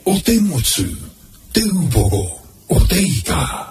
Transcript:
お手持つ手うぼごお手いか。